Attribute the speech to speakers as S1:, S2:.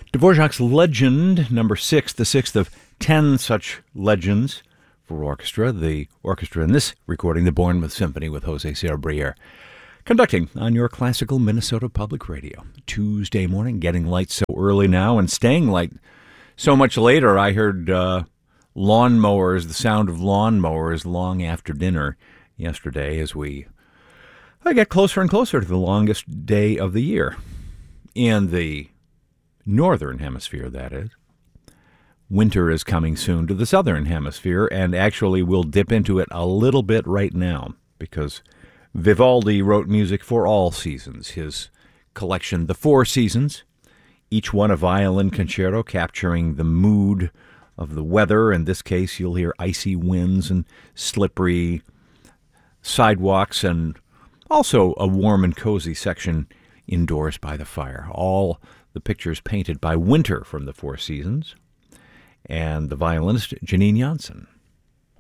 S1: Dvorak's Legend, number 6, the sixth of 10 such legends for orchestra. The orchestra in this recording, the Bournemouth Symphony with Jose Sierra Briere, conducting on your classical Minnesota Public Radio. Tuesday morning, getting light so early now and staying light so much later. I heard lawnmowers, the sound of lawnmowers long after dinner yesterday as I get closer and closer to the longest day of the year. In the northern hemisphere, that is. Winter is coming soon to the southern hemisphere, and actually we'll dip into it a little bit right now, because Vivaldi wrote music for all seasons. His collection, The Four Seasons, each one a violin concerto capturing the mood of the weather. In this case, you'll hear icy winds and slippery sidewalks, and also a warm and cozy section indoors by the fire. All the pictures painted by Winter from The Four Seasons and the violinist Janine Janssen.